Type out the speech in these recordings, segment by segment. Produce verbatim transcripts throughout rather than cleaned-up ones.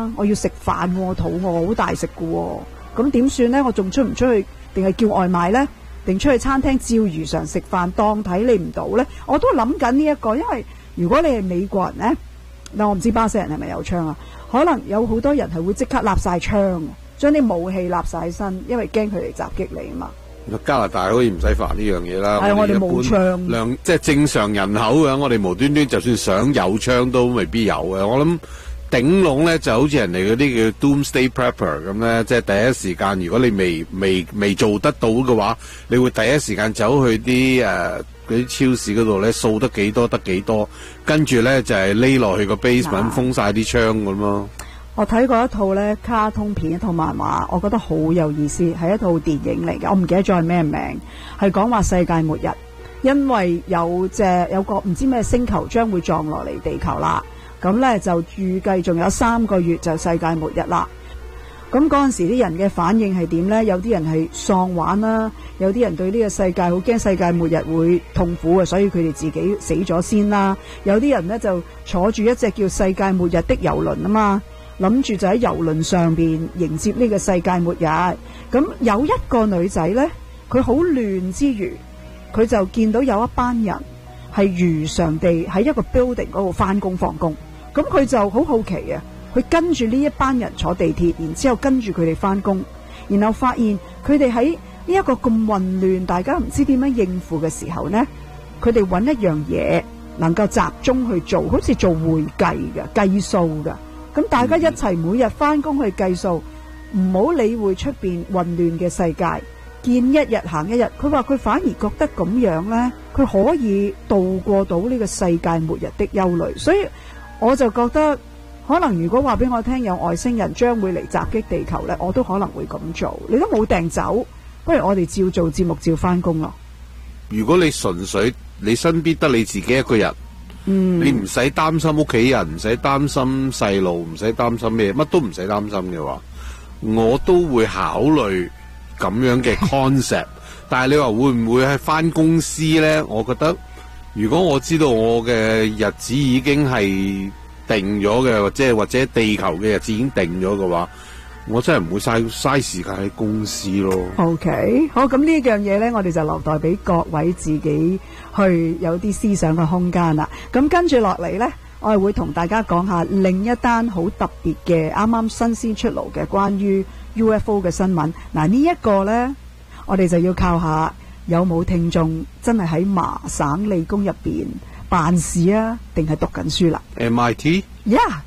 啦，我要食飯喎，肚餓好大食嘅喎，咁點算呢？我仲出唔出去，定係叫外賣呢？定出去餐廳照如常食飯，當睇你唔到呢？我都諗緊呢一個，因為如果你係美國人呢，嗱我唔知巴西人係咪有槍啊？可能有好多人係會即刻立晒槍，將啲武器立晒身，因為驚佢哋襲擊你啊嘛。 加拿大可以唔使煩呢樣嘢啦， 係我哋冇槍， 量即係正常人口嘅，我哋無端端就算想有槍都未必有嘅。我諗頂籠咧就好似人哋嗰啲叫 Doomsday Prepper 咁咧，即係第一時間，如果你未未未做得到嘅話，你會第一時間走去啲誒嗰啲超市嗰度咧，掃得幾多得幾多，跟住咧就係匿落去個 basement 封晒啲窗咁咯。 我睇過一套咧卡通片，一套漫畫，我覺得好有意思，係一套電影嚟嘅，我唔記得咗係咩名，係講話世界末日，因為有隻有個唔知咩星球將會撞落嚟地球啦，咁咧就預計仲有三個月就世界末日啦。咁嗰陣時啲人嘅反應係點呢？有啲人係喪玩啦，有啲人對呢個世界好驚世界末日會痛苦嘅，所以佢哋自己死咗先啦。有啲人呢就坐住一隻叫世界末日的郵輪啊嘛，諗住就喺郵輪上邊迎接呢個世界末日。咁有一個女仔呢，佢好亂之餘，佢就見到有一班人係如常地喺一個 building 嗰度翻工放工，咁佢就好好奇啊，佢跟住呢一班人坐地鐵，然之後跟住佢哋翻工，然後發現佢哋喺呢一個咁混亂，大家唔知點樣應付嘅時候呢，佢哋揾一樣嘢能夠集中去做，好似做會計嘅計數嘅。咁大家一齊每日翻工去計數，唔好理會出邊混亂嘅世界，見一日行一日。佢話佢反而覺得咁樣呢，佢可以渡過到呢個世界末日的憂慮。所以我就覺得，可能如果話俾我聽有外星人將會嚟襲擊地球呢，我都可能會咁做。你都冇掟走，不如我哋照做節目，照翻工咯。 如果你純粹你身邊得你自己一個人，嗯，你唔使擔心屋企人，唔使擔心細路，唔使擔心咩，乜都唔使擔心嘅話，我都會考慮咁樣嘅 concept。但係你話會唔會係翻公司呢？我覺得如果我知道我嘅日子已經係定咗嘅，或者或者地球嘅日子已經定咗嘅話，我真係唔會嘥嘥時間喺公司咯。 OK， 好，咁呢樣嘢呢，我哋就留待俾各位自己去有啲思想嘅空間啦。咁跟住落嚟呢，我係會同大家講下另一單好特別嘅，啱啱新鮮出爐嘅關於 U F O 嘅新聞。嗱，呢一個呢，我哋就要靠下有冇聽眾真係喺麻省理工入邊辦事啊，定係讀緊書啦 ？M I T？Yeah。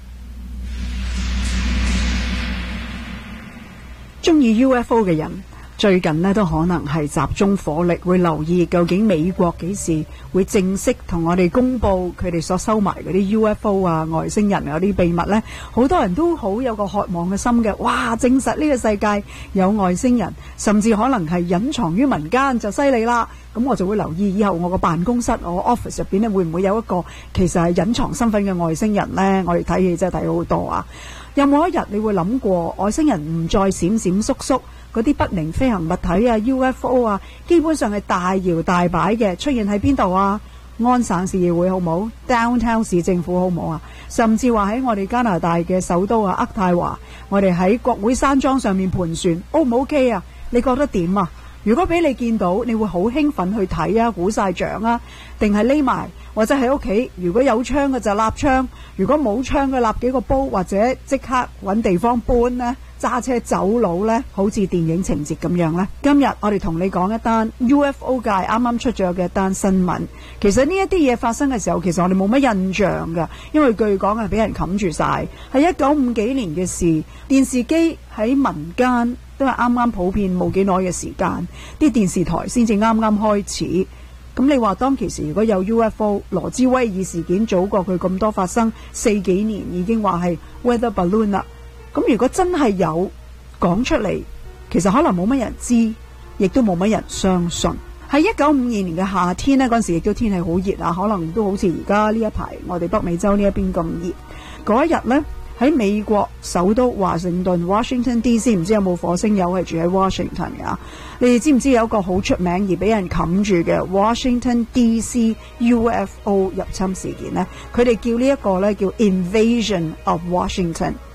中意 U F O 嘅人最近呢都可能係集中火力，會留意究竟美國幾時會正式同我哋公布佢哋所收埋嗰啲 U F O 啊、外星人嗰啲秘密呢。好多人都好有個渴望嘅心嘅，哇！證實呢個世界有外星人，甚至可能係隱藏於民間就犀利啦。咁我就會留意以後我個辦公室、我 office 入邊呢，會唔會有一個其實係隱藏身份嘅外星人呢？我哋睇戲真係睇好多啊！有冇一日你會諗過外星人唔再閃閃縮縮，嗰啲不明飛行物體啊 U F O 啊，基本上係大搖大擺嘅出現喺邊度啊？安省市議會好冇 ？Downtown 市政府好冇啊？甚至話喺我哋加拿大嘅首都啊渥太華，我哋喺國會山莊上面盤旋 O 唔 OK 啊？你覺得點啊？如果俾你見到，你會好興奮去睇啊，鼓晒掌啊，定係匿埋？或者喺屋企，如果有槍嘅就立槍，如果冇槍嘅立幾個煲，或者即刻揾地方搬呢，揸車走佬呢，好似電影情節咁樣呢。今日我哋同你講一單 U F O 界啱啱出咗嘅一單新聞。其實呢一啲嘢發生嘅時候，其實我哋冇乜印象㗎，因為據講係俾人冚住晒，係一九五幾年嘅事。電視機喺民間都係啱啱普遍冇幾耐嘅時間，啲電視台先至啱啱開始。咁你話當其時如果有 U F O， 羅茲威爾事件早過佢咁多發生四幾年，已經話係 weather balloon 啦。咁如果真係有講出嚟，其實可能冇乜人知，亦都冇乜人相信。喺一九五二年嘅夏天呢，嗰陣時亦都天氣好熱啊，可能都好似而家呢一排我哋北美洲呢一邊咁熱。嗰一日呢，喺美國首都華盛頓 Washington D C， 唔知有冇火星友係住喺 Washington 㗎？你哋知唔知有一個好出名而俾人冚住嘅 Washington D C U F O 入侵事件呢？佢哋叫呢一個呢叫 Invasion of Washington。